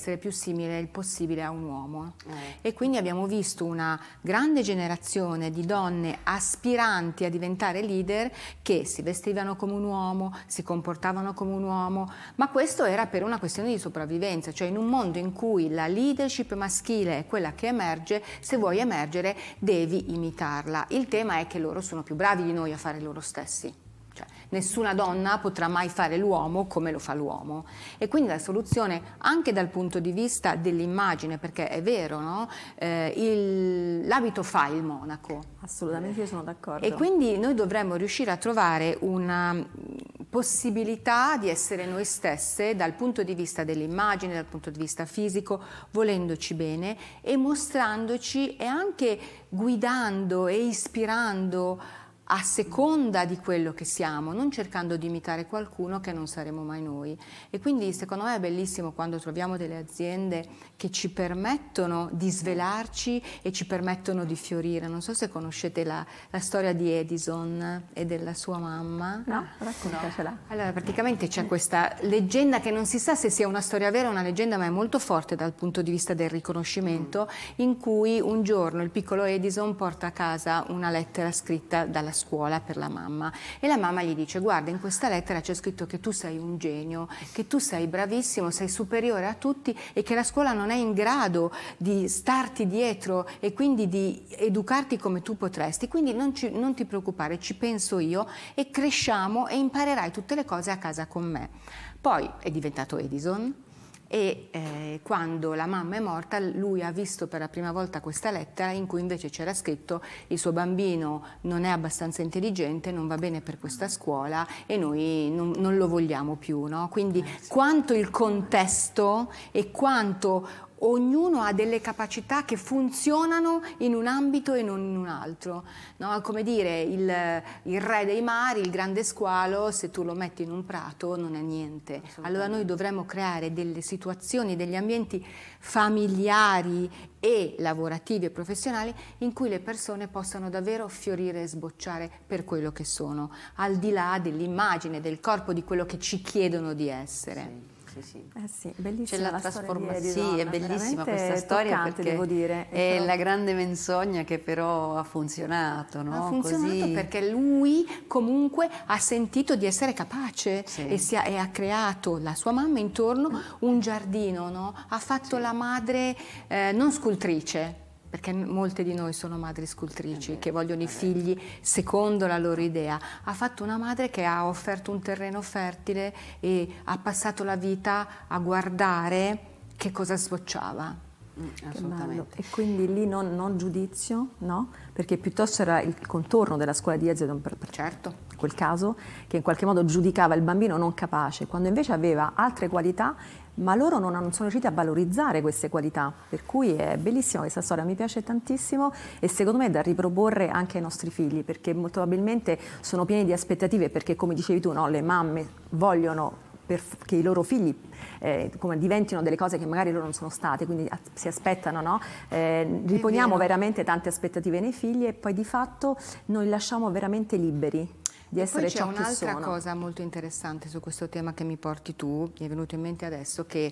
essere più simile il possibile a un uomo. E quindi abbiamo visto una grande generazione di donne aspiranti a diventare leader che si vestivano come un uomo, si comportavano come un uomo, ma questo era per una questione di sopravvivenza, cioè in un mondo in cui la leadership maschile è quella che emerge, se vuoi emergere devi imitarla. Il tema è che loro sono più bravi di noi a fare loro stessi. Cioè, nessuna donna potrà mai fare l'uomo come lo fa l'uomo, e quindi la soluzione anche dal punto di vista dell'immagine, perché è vero, no? L'abito fa il monaco. Assolutamente, io sono d'accordo. E quindi noi dovremmo riuscire a trovare una possibilità di essere noi stesse dal punto di vista dell'immagine, dal punto di vista fisico, volendoci bene e mostrandoci e anche guidando e ispirando a seconda di quello che siamo, non cercando di imitare qualcuno che non saremo mai noi. E quindi secondo me è bellissimo quando troviamo delle aziende che ci permettono di svelarci e ci permettono di fiorire. Non so se conoscete la storia di Edison e della sua mamma. No, raccontacela. Allora, praticamente c'è questa leggenda che non si sa se sia una storia vera o una leggenda, ma è molto forte dal punto di vista del riconoscimento, in cui un giorno il piccolo Edison porta a casa una lettera scritta dalla scuola per la mamma, e la mamma gli dice: guarda, in questa lettera c'è scritto che tu sei un genio, che tu sei bravissimo, sei superiore a tutti e che la scuola non è in grado di starti dietro e quindi di educarti come tu potresti, quindi non ti preoccupare, ci penso io e cresciamo e imparerai tutte le cose a casa con me. Poi è diventato Edison. E quando la mamma è morta, lui ha visto per la prima volta questa lettera in cui invece c'era scritto: il suo bambino non è abbastanza intelligente, non va bene per questa scuola e noi non lo vogliamo più, no? Quindi quanto il contesto e quanto ognuno ha delle capacità che funzionano in un ambito e non in un altro, no? Come dire, il re dei mari, il grande squalo, se tu lo metti in un prato non è niente. Allora noi dovremmo creare delle situazioni, degli ambienti familiari e lavorativi e professionali in cui le persone possano davvero fiorire e sbocciare per quello che sono, al di là dell'immagine, del corpo, di quello che ci chiedono di essere. Sì, bellissima. C'è la trasformazione. Sì, è bellissima questa storia, perché devo dire. È la grande menzogna che però ha funzionato, no? Ha funzionato così. Perché lui comunque ha sentito di essere capace e ha creato la sua mamma intorno un giardino, no? Ha fatto la madre non scultrice, perché molte di noi sono madri scultrici che vogliono i figli secondo la loro idea. Ha fatto una madre che ha offerto un terreno fertile e ha passato la vita a guardare che cosa sbocciava. Assolutamente. E quindi lì non giudizio, no? Perché piuttosto era il contorno della scuola di Edison, Certo. in quel caso, che in qualche modo giudicava il bambino non capace, quando invece aveva altre qualità, ma loro non sono riusciti a valorizzare queste qualità, per cui è bellissima questa storia, mi piace tantissimo e secondo me è da riproporre anche ai nostri figli, perché molto probabilmente sono pieni di aspettative, perché come dicevi tu, no, le mamme vogliono che i loro figli come diventino delle cose che magari loro non sono state, quindi si aspettano, no? Riponiamo veramente tante aspettative nei figli e poi di fatto noi lasciamo veramente liberi di essere ciò che sono. C'è un'altra cosa molto interessante su questo tema che mi porti tu, mi è venuto in mente adesso, che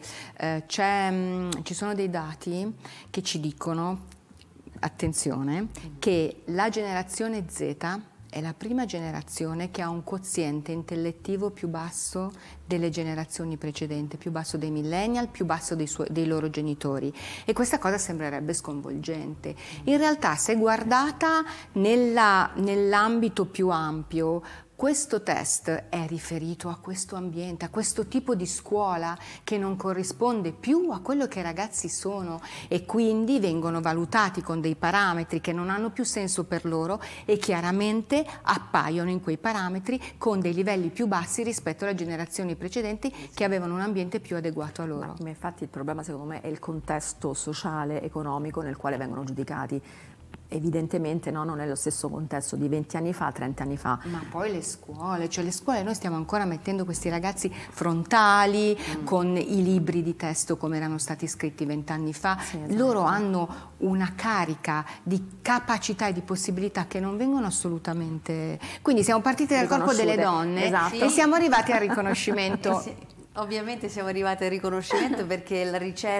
ci sono dei dati che ci dicono, attenzione, che la generazione Z è la prima generazione che ha un quoziente intellettivo più basso delle generazioni precedenti, più basso dei millennial, più basso dei loro genitori, e questa cosa sembrerebbe sconvolgente. In realtà, se guardata nell'ambito più ampio, questo test è riferito a questo ambiente, a questo tipo di scuola che non corrisponde più a quello che i ragazzi sono, e quindi vengono valutati con dei parametri che non hanno più senso per loro e chiaramente appaiono in quei parametri con dei livelli più bassi rispetto alle generazioni precedenti che avevano un ambiente più adeguato a loro. Ma infatti il problema secondo me è il contesto sociale, economico nel quale vengono giudicati. Evidentemente no, non è lo stesso contesto di 20 anni fa, 30 anni fa. Ma poi le scuole, noi stiamo ancora mettendo questi ragazzi frontali con i libri di testo come erano stati scritti 20 anni fa. Sì, esatto. Loro hanno una carica di capacità e di possibilità che non vengono assolutamente... Quindi siamo partiti dal corpo delle donne, esatto, e siamo arrivati al riconoscimento. Ovviamente siamo arrivati al riconoscimento perché la ricerca